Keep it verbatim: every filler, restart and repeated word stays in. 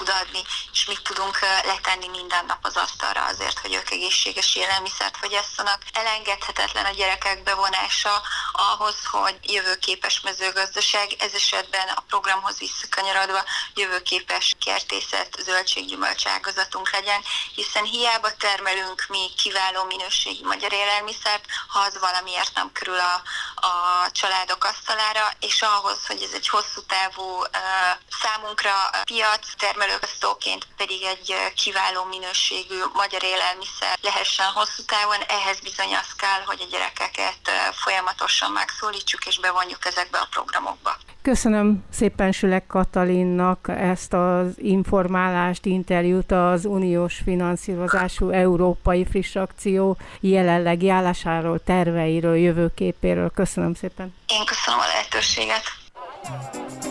odaadni, és mit tudunk letenni minden nap az asztalra azért, hogy ők egészséges élelmiszert fogyasszanak. Elengedhetetlen a gyerekek bevonása ahhoz, hogy jövőképes mezőgazdaság, ez esetben a programhoz visszakanyarodva jövőképes kertészet, zöldséggyümölcs ágazatunk legyen, hiszen hiába termelünk mi kiváló minőségi magyar élelmiszert, ha az valamiért nem kerül a, a családok asztalára, és ahhoz, hogy ez egy hosszú távú uh, számunkra piac, termelőgazdatóként pedig egy kiváló minőségű magyar élelmiszer lehessen hosszú távon, ehhez bizony az kell, hogy a gyerekeket folyamatosan megszólítsuk és bevonjuk ezekbe a programokba. Köszönöm szépen Sülek Katalinnak ezt az informálást, interjút az uniós finanszírozású Európai Friss Akció jelenlegi állásáról, terveiről, jövőképéről. Köszönöm szépen. Én köszönöm a lehetőséget.